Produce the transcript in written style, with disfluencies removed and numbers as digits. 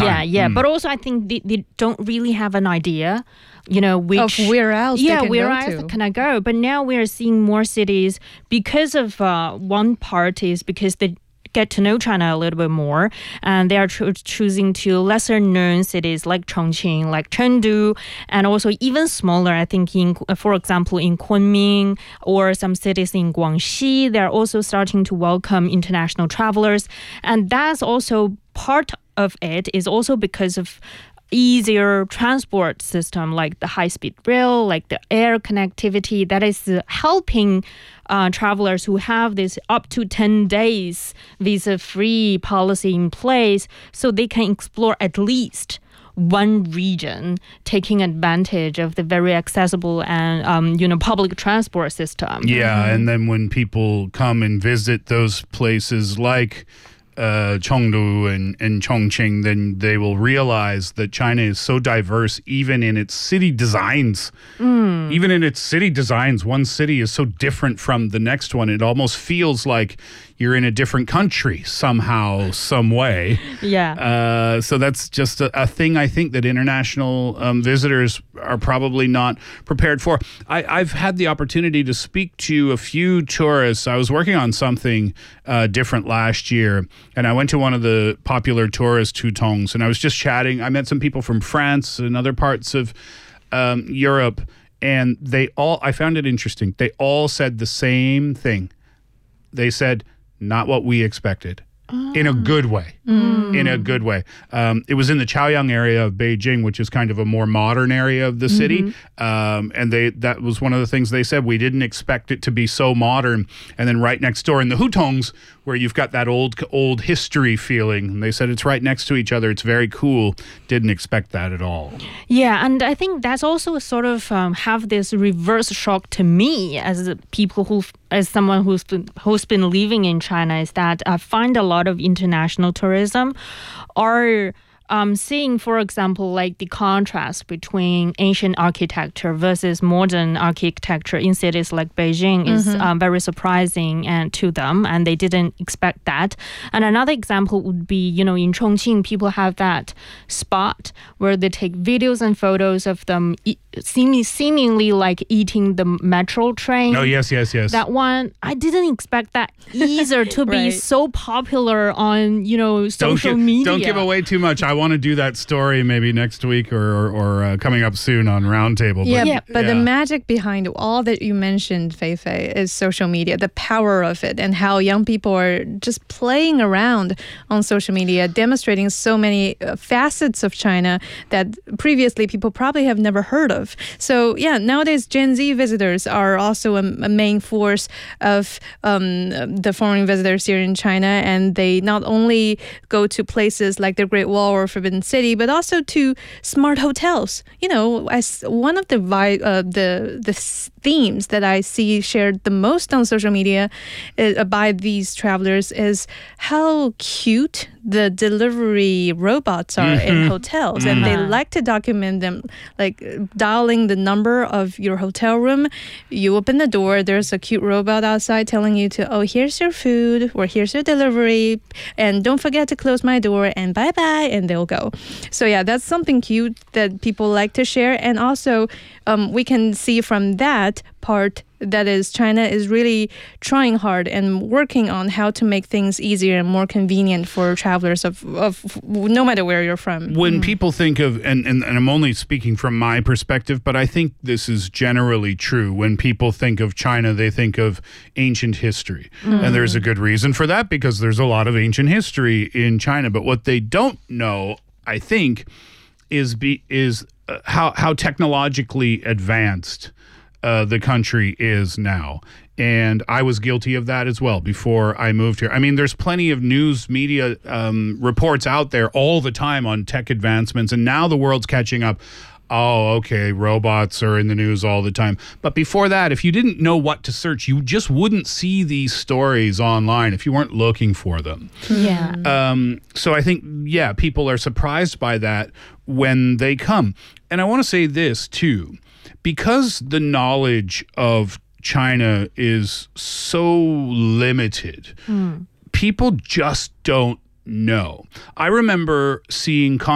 time. Yeah. But also I think they don't really have an idea, which... Of where else where else can I go? But now we're seeing more cities because of one part is because they get to know China a little bit more, and they are choosing to lesser known cities like Chongqing, like Chengdu, and also even smaller, I think, for example, in Kunming or some cities in Guangxi, they're also starting to welcome international travelers. And that's also part of it is also because of easier transport system like the high-speed rail, like the air connectivity that is helping travelers who have this up to 10 days visa-free policy in place so they can explore at least one region, taking advantage of the very accessible and public transport system. Yeah, and then when people come and visit those places like Chengdu and Chongqing, then they will realize that China is so diverse even in its city designs. Even in its city designs, one city is so different from the next one. It almost feels like you're in a different country somehow, some way. Yeah. So that's just a thing I think that international visitors are probably not prepared for. I've had the opportunity to speak to a few tourists. I was working on something different last year, and I went to one of the popular tourist hutongs, and I was just chatting. I met some people from France and other parts of Europe, and I found it interesting. They all said the same thing. They said, not what we expected. In a good way. In a good way. It was in the Chaoyang area of Beijing, which is kind of a more modern area of the city. And that was one of the things they said. We didn't expect it to be so modern. And then right next door in the hutongs, where you've got that old history feeling, and they said it's right next to each other. It's very cool. Didn't expect that at all. Yeah, and I think that's also sort of have this reverse shock to me as someone who's been living in China, is that I find a lot of international tourism are seeing, for example, like the contrast between ancient architecture versus modern architecture in cities like Beijing is very surprising to them, and they didn't expect that. And another example would be, in Chongqing, people have that spot where they take videos and photos of them seemingly like eating the metro train. Oh, yes. That one, I didn't expect that either to be so popular on, social media. Don't give away too much. I want to do that story maybe next week or coming up soon on Roundtable. But the magic behind all that you mentioned, Fei, is social media, the power of it, and how young people are just playing around on social media, demonstrating so many facets of China that previously people probably have never heard of. So nowadays Gen Z visitors are also a main force of the foreign visitors here in China, and they not only go to places like the Great Wall or Forbidden City, but also to smart hotels. As one of the themes that I see shared the most on social media by these travelers is how cute the delivery robots are in hotels, and they like to document them, like dialing the number of your hotel room. You open the door, there's a cute robot outside telling you here's your food, or here's your delivery, and don't forget to close my door, and bye-bye, and they'll go. So that's something cute that people like to share. And also we can see from that part that is China is really trying hard and working on how to make things easier and more convenient for travelers of no matter where you're from. When people think of, and I'm only speaking from my perspective, but I think this is generally true. When people think of China, they think of ancient history. And there's a good reason for that, because there's a lot of ancient history in China. But what they don't know, I think, is how technologically advanced the country is now. And I was guilty of that as well before I moved here. I mean, there's plenty of news media reports out there all the time on tech advancements, and now the world's catching up. Oh, okay, robots are in the news all the time. But before that, if you didn't know what to search, you just wouldn't see these stories online if you weren't looking for them. So I think, people are surprised by that when they come. And I want to say this, too. Because the knowledge of China is so limited, people just don't know. I remember seeing